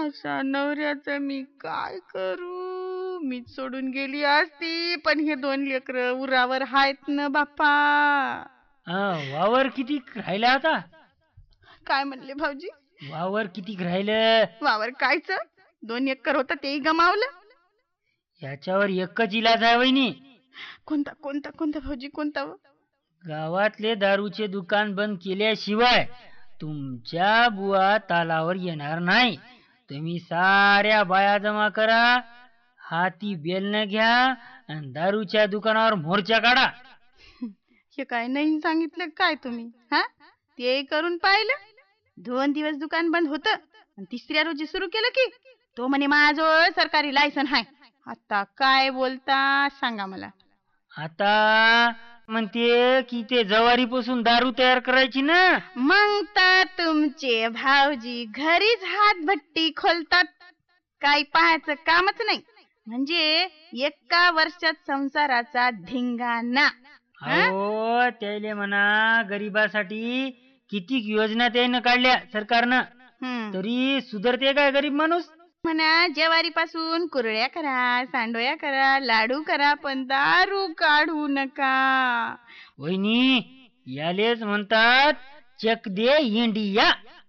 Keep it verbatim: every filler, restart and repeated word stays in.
अशा नवऱ्याचं मी काय करू? मीच सोडून गेली असती, पण हे दोन लेकरं उरावर आहेत ना बाप्पा. हं, वावर किती राहिला आता? काय म्हणले भाऊजी? वावर किती राहिलं? वावर कायच? दोन एकर होतं तेही गमावलं. याच्यावर एकच इलाज आहे वहिनी. कोणता कोणता कोणता भाऊजी कोणता व? गावातले दारूचे दुकान बंद केल्याशिवाय तुमच्या बुवा तालावर येणार नाही. तुम्ही साऱ्या बाया जमा करा, हाती बेलनं घ्या आणि दारूच्या दुकानावर मोर्चा काढा. हे काय नाही सांगितलं काय तुम्ही? हा, ते करून पाहिलं. दोन दिवस दुकान बंद होतं आणि तिसऱ्या रोजी सुरू केलं की तो म्हणे माझं सरकारी लायसन आहे. आता काय बोलता सांगा मला. आता म्हणते की ते जवारीपासून दारू तयार करायची ना. मग तर तुमचे भाऊजी घरीच हातभट्टी खोलतात, काही पाहायचं कामच नाही. म्हणजे एका वर्षात संसाराचा धिंगाणा. हं? अहो त्याले म्हणा गरिबासाठी किती योजना त्यानं काढल्या सरकारनं, हम्म. तरी सुधरते काय गरीब माणूस? म्हणा ज्वारीपासून कुरड्या करा, सांडोया करा, लाडू करा, पण दारू काढू नका. वहिनी यालेच म्हणतात चक दे इंडिया.